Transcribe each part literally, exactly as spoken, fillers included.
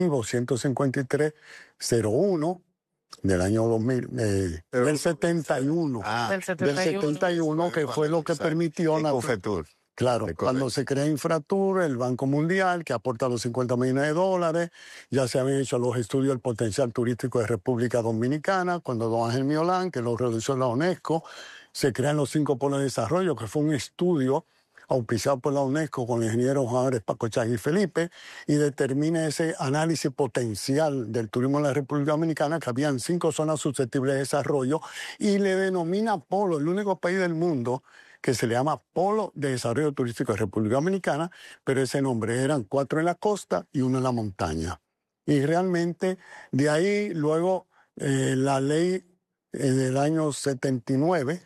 ciento cincuenta y tres cero uno del año dos mil, eh, del setenta y uno. Ah, Del Del setenta y uno. setenta y uno, que fue lo que permitió... natu- Ecofetur. Claro, Correcto. cuando se crea Infratur, el Banco Mundial, que aporta los cincuenta millones de dólares, ya se habían hecho los estudios del potencial turístico de República Dominicana, cuando don Ángel Miolán, que lo realizó la UNESCO, se crean los cinco polos de desarrollo, que fue un estudio auspiciado por la UNESCO con el ingeniero Juan Álvarez Pacochá y Felipe, y determina ese análisis potencial del turismo en la República Dominicana, que habían cinco zonas susceptibles de desarrollo, y le denomina polo, el único país del mundo que se le llama Polo de Desarrollo Turístico de República Dominicana, pero ese nombre eran cuatro en la costa y uno en la montaña. Y realmente de ahí luego eh, la ley eh, del año setenta y nueve,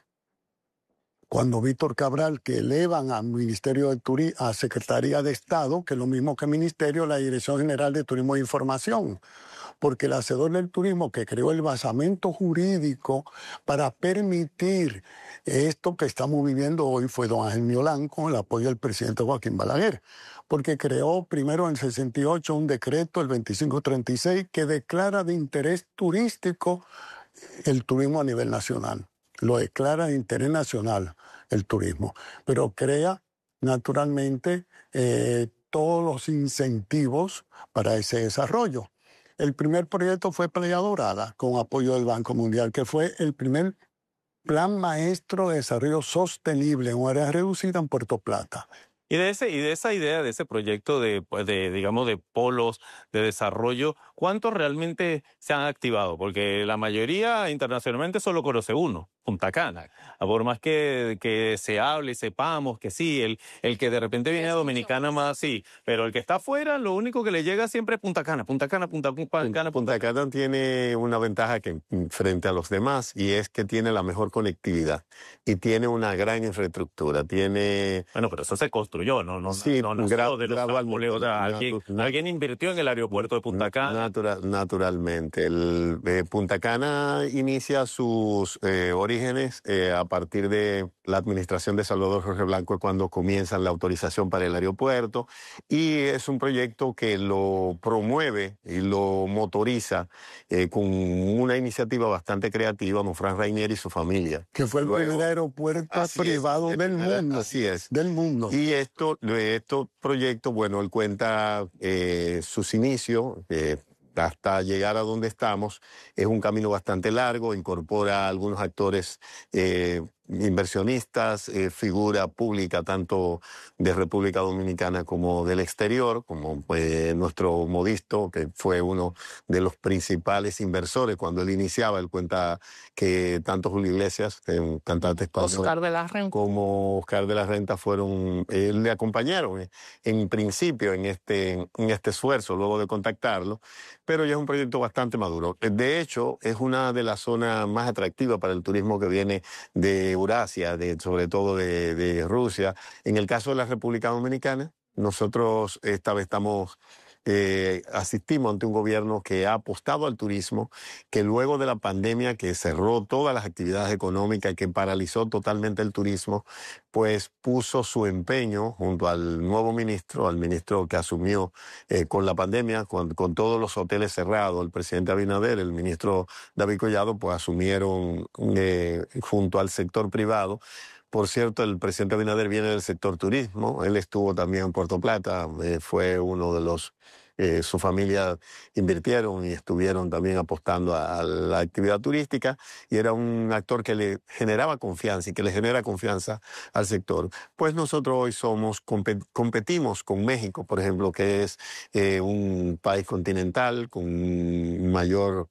cuando Víctor Cabral, que elevan al Ministerio de Turismo, a Secretaría de Estado, que es lo mismo que Ministerio, la Dirección General de Turismo e Información, porque el hacedor del turismo que creó el basamento jurídico para permitir esto que estamos viviendo hoy fue don Ángel Miolán, con el apoyo del presidente Joaquín Balaguer, porque creó primero en el sesenta y ocho un decreto, el veinticinco treinta y seis, que declara de interés turístico el turismo a nivel nacional. Lo declara de interés nacional el turismo, pero crea naturalmente eh, todos los incentivos para ese desarrollo. El primer proyecto fue Playa Dorada, con apoyo del Banco Mundial, que fue el primer plan maestro de desarrollo sostenible en un área reducida en Puerto Plata. Y de ese y de esa idea, de ese proyecto de, pues, de, digamos, de polos de desarrollo, ¿cuántos realmente se han activado? Porque la mayoría internacionalmente solo conoce uno, Punta Cana. Por más que, que se hable y sepamos que sí, el, el que de repente viene a Dominicana más sí, pero el que está afuera, lo único que le llega siempre es Punta Cana, Punta Cana, Punta Cana, Punta Punta Cana tiene una ventaja que frente a los demás, y es que tiene la mejor conectividad y tiene una gran infraestructura. Tiene... Bueno, pero eso se construyó, no, no, Sí, no nació gra- de los gradualmente. árboles. O sea, alguien, Natu- alguien invirtió en el aeropuerto de Punta Cana. Natura- naturalmente. El, eh, Punta Cana inicia sus eh, orígenes eh, a partir de la administración de Salvador Jorge Blanco, cuando comienzan la autorización para el aeropuerto, y es un proyecto que lo promueve y lo motoriza eh, con una iniciativa bastante creativa, don Fran Rainier y su familia. Que fue el Luego- primer aeropuerto Así privado es, del el primer- mundo. Así es. Del mundo. Y esto, estos proyectos, bueno, él cuenta eh, sus inicios, eh, hasta llegar a donde estamos. Es un camino bastante largo, incorpora a algunos actores eh, inversionistas, eh, figura pública tanto de República Dominicana como del exterior, como pues, nuestro Modisto, que fue uno de los principales inversores cuando él iniciaba. Él cuenta que tanto Julio Iglesias, eh, un cantante español, Oscar de la Renta. como Oscar de la Renta fueron, eh, le acompañaron eh, en principio en este, en este esfuerzo, luego de contactarlo, pero ya es un proyecto bastante maduro. De hecho, es una de las zonas más atractivas para el turismo que viene de Eurasia, de, sobre todo de, de Rusia. En el caso de la República Dominicana, nosotros esta vez estamos... Eh, asistimos ante un gobierno que ha apostado al turismo, que luego de la pandemia, que cerró todas las actividades económicas y que paralizó totalmente el turismo, pues puso su empeño junto al nuevo ministro, al ministro que asumió eh, con la pandemia, con, con todos los hoteles cerrados, el presidente Abinader, el ministro David Collado, pues asumieron eh, junto al sector privado. Por cierto, el presidente Abinader viene del sector turismo, él estuvo también en Puerto Plata, eh, fue uno de los, eh, su familia invirtieron y estuvieron también apostando a, a la actividad turística, y era un actor que le generaba confianza y que le genera confianza al sector. Pues nosotros hoy somos, compet, competimos con México, por ejemplo, que es eh, un país continental con mayor...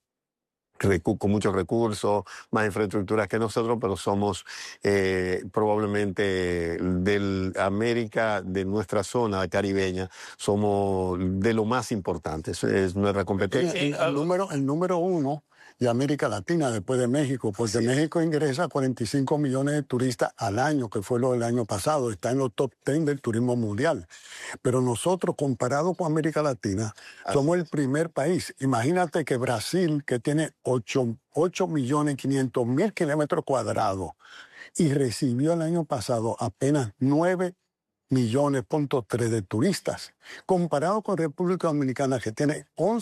con muchos recursos, más infraestructuras que nosotros, pero somos eh, probablemente de América, de nuestra zona caribeña, somos de lo más importante. Es, es nuestra competencia. El, el, número, el número uno de América Latina después de México, porque sí. México ingresa cuarenta y cinco millones de turistas al año, que fue lo del año pasado, está en los top diez del turismo mundial. Pero nosotros, comparado con América Latina, Así somos el primer país. Imagínate que Brasil, que tiene ocho millones quinientos mil kilómetros cuadrados, y recibió el año pasado apenas nueve millones punto tres de turistas, comparado con República Dominicana, que tiene once